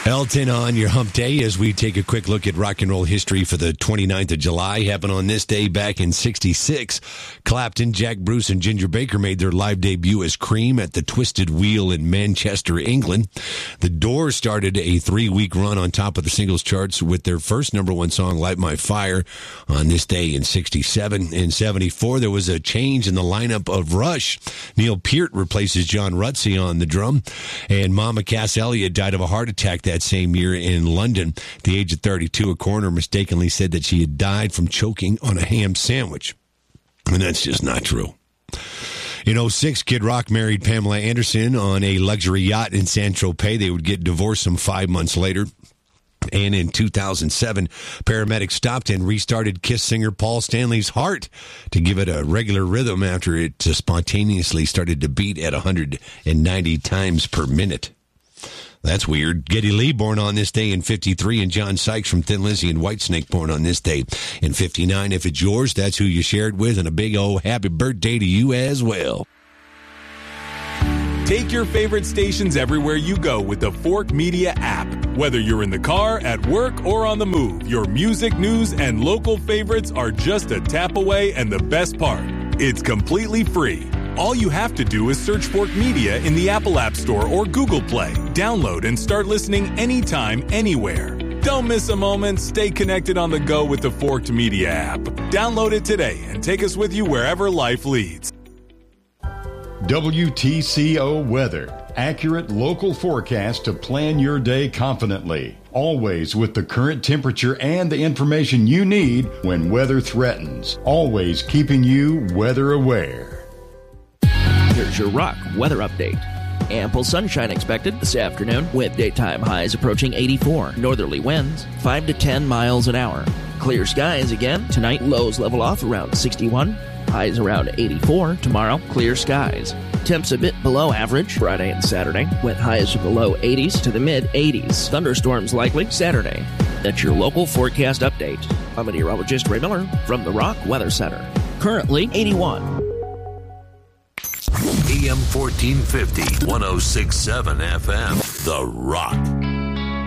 Elton on your hump day as we take a quick look at rock and roll history for the 29th of July. Happened on this day back in 66. Clapton, Jack Bruce, and Ginger Baker made their live debut as Cream at the Twisted Wheel in Manchester, England. The Doors started a 3-week run on top of the singles charts with their first number one song, Light My Fire, on this day in 67. In 74, there was a change in the lineup of Rush. Neil Peart replaces John Rutsey on the drum, and Mama Cass Elliot died of a heart attack that same year in London. At the age of 32, a coroner mistakenly said that she had died from choking on a ham sandwich. And that's just not true. In 06, Kid Rock married Pamela Anderson on a luxury yacht in Saint-Tropez. They would get divorced some 5 months later. And in 2007, paramedics stopped and restarted Kiss singer Paul Stanley's heart to give it a regular rhythm after it spontaneously started to beat at 190 times per minute. That's weird. Geddy Lee born on this day in 53, and John Sykes from Thin Lizzy and Whitesnake born on this day in 59. If it's yours, that's who you shared with, and a big old happy birthday to you as well. Take your favorite stations everywhere you go with the Fork Media app. Whether you're in the car, at work, or on the move, your music, news, and local favorites are just a tap away, and the best part, it's completely free. All you have to do is search Fork Media in the Apple App Store or Google Play. Download and start listening anytime, anywhere. Don't miss a moment. Stay connected on the go with the Forked Media app. Download it today and take us with you wherever life leads. WTCO Weather. Accurate local forecast to plan your day confidently. Always with the current temperature and the information you need when weather threatens. Always keeping you weather aware. Here's your Rock weather update. Ample sunshine expected this afternoon with daytime highs approaching 84. Northerly winds 5 to 10 miles an hour. Clear skies again. Tonight, lows level off around 61. Highs around 84. Tomorrow, clear skies. Temps a bit below average Friday and Saturday with highs from the low 80s to the mid 80s. Thunderstorms likely Saturday. That's your local forecast update. I'm meteorologist Ray Miller from the Rock Weather Center. Currently 81. AM 1450, 106.7 FM, The Rock.